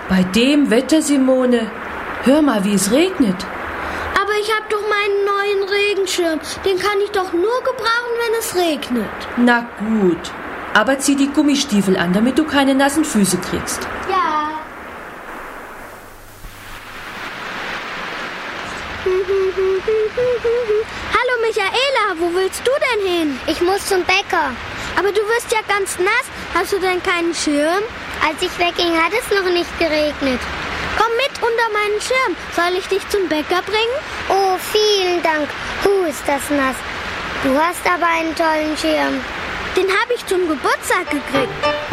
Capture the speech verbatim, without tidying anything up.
Bei dem Wetter, Simone, hör mal, wie es regnet. Aber ich habe doch meinen neuen Regenschirm. Den kann ich doch nur gebrauchen, wenn es regnet. Na gut, aber zieh die Gummistiefel an, damit du keine nassen Füße kriegst. Ja. Hallo Michaela, wo willst du denn hin? Ich muss zum Bäcker. Aber du wirst ja ganz nass. Hast du denn keinen Schirm? Als ich wegging, hat es noch nicht geregnet. Komm mit unter meinen Schirm. Soll ich dich zum Bäcker bringen? Oh, vielen Dank. Huh, ist das nass. Du hast aber einen tollen Schirm. Den habe ich zum Geburtstag gekriegt.